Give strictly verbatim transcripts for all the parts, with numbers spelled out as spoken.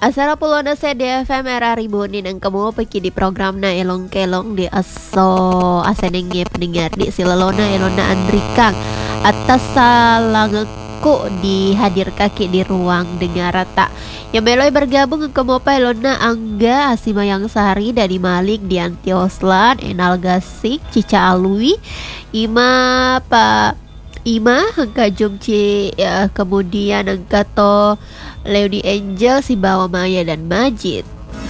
Asara pulona sa D F M era ribunin ang kamu pagi di program na elong kelong di aso asenengnya pendengar di silalona elona andrikang atas salangku dihadir kaki di ruang dengar rata. Yang meloy bergabung ke kamu pa elona Angga Asimayang Sari dari Malik Dianti Oslan Enal Gasik Cica Alwi Ima Pak Ima Angka Jungci ya, kemudian Angka To Leoni Angel si Bawa Maya dan Majid.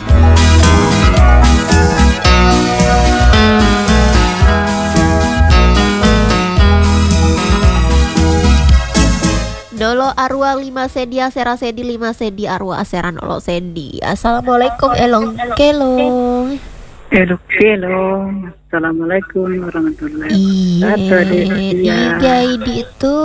Dolo arwa lima sedi asera sedi lima sedi arwa asera nolo sedi. Assalamualaikum elong kelong. Elong kelong. Assalamualaikum warahmatullahi wabarakatuh. Iya, tiga idi itu.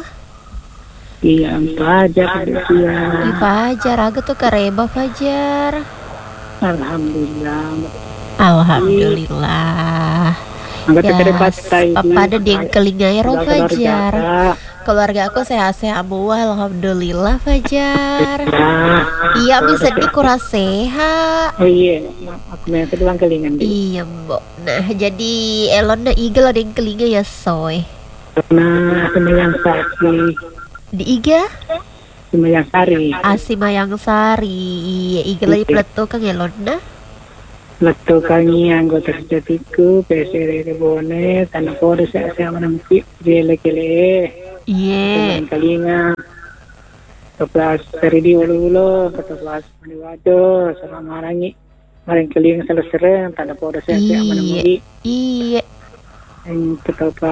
Iya, Fajar dia. Iya, Fajar, aku tuh kareba Fajar. Alhamdulillah. Alhamdulillah. Angkat ya, ke apa ada di kelinganya roh Fajar. Keluarga aku sehat-sehat semua, alhamdulillah Fajar. Iya, bisa dikurang sehat. Oh iya, aku yang kedua kelingan. Iya, Mbok. Nah, jadi elon na igel ada yang kelinga ya, soy. Nah, Asimayang Sari. Di Iga? Asimayang Sari. Asimayang Sari. Iya, igel lagi peletu kang elon na. Peletu kangi anggota sejatiku, P S R R Bone, tanah kode saya menemui kele-kele. Iya. Kalinga. Kelas dari di ulu-ulu, kelas maniwado, sama marangi. Maring kelinga selesai, tanah kode saya menemui. Iya. Yang ketua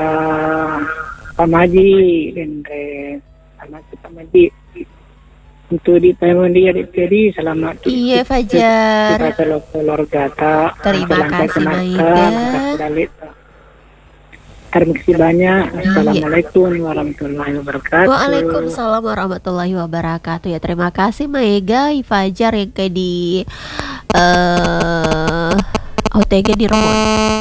Pamaji dan re anak kita Maji untuk di tahun dia jadi selamat. Iya Fajar. Kita keluarga tak. Terima kasih Maida. Terima kasih banyak. Assalamualaikum warahmatullahi wabarakatuh. Waalaikumsalam warahmatullahi wabarakatuh. Ya terima kasih Mega Fajar yang kayak di uh, O T G di Romon.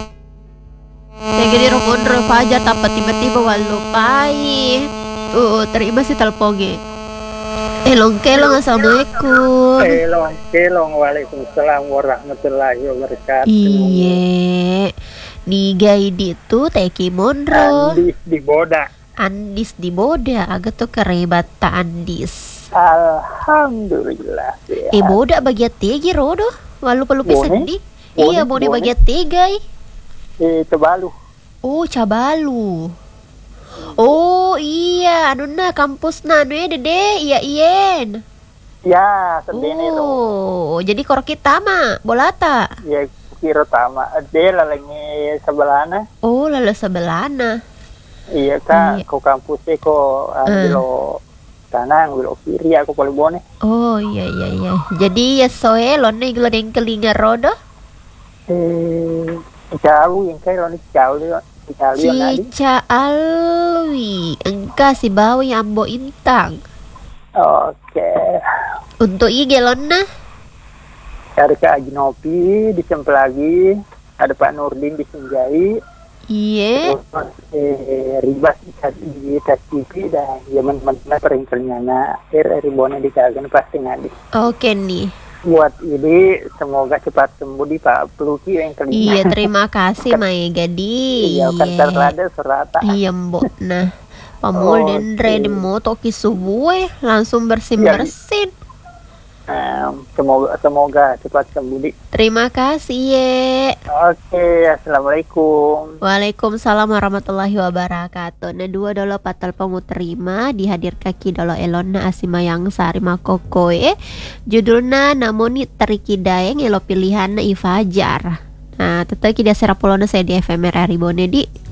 O T G di Romon Fajar tanpa tiba-tiba walupai. Uh, terima kasih teleponnya. Elong kelong assalamualaikum. Elong kelong waalaikumsalam warahmatullahi wabarakatuh. Iya. Niga idi tuh Teki Mondro. Andis di Boda. Andis di Boda. Agak tuh kerebata Andis. Alhamdulillah. Ya. Eh Boda bagian tiga rodo. Walu perlu sedih. Iya Boda bagian tiga. Eh Cabalu. Oh Cabalu. Oh iya, anu na kampus na anu ya dede, iya ien. Ya, sedene oh, jadi kor kita mah bolata. Ya, kira tama. Ade lalangnya sebelana. Oh, lalu sebelana. Iya kak, iya. Ko kampusnya ko ambil kanan, ambil kiri aku paling bone. Oh iya iya iya. Jadi ya soe lo nih gelo deng kelinga rodo. Eh, jauh yang kayak lo nih jauh dia. Cica Alwi, engkau si bawi ambo intang. Oke. Untuk i gelona? Ada Kak Aginopi di Cempelagi, ada Pak Nurdin di Sinjai. Iya. Eh, Ribas di Tasiki dan zaman mana peringkatnya R Ribone di Kagen pasti ngadi. Oke nih. Buat ini semoga cepat sembuh di Pak Pluki yang kelima. Iya terima kasih Mai Gadi. Iya kan terlada serata. Iya mbok. Nah pamul oh, dan re demo toki subuh langsung bersin bersin. Um, semoga semoga cepat sembuh di. Terima kasih ye. Oke, assalamualaikum. Waalaikumsalam warahmatullahi wabarakatuh. Nah dua dolo patal penguterima dihadir kaki dolo elona Asimayang Sari Makokoe. Judulna namoni teriki daeng elo pilihan i Fajar. Nah tetap kita serapolona saya di F M R Ribone di.